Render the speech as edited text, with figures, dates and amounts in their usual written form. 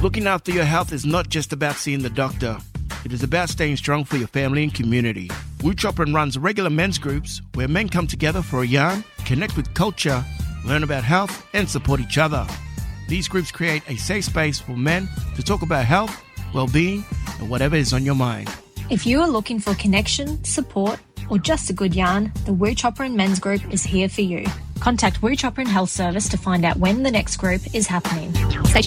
Looking after your health is not just about seeing the doctor. It is about staying strong for your family and community. Wu Chopran runs regular men's groups where men come together for a yarn, connect with culture, learn about health and support each other. These groups create a safe space for men to talk about health, well-being and whatever is on your mind. If you are looking for connection, support or just a good yarn, the Wu Chopran Men's Group is here for you. Contact Wu Chopran Health Service to find out when the next group is happening.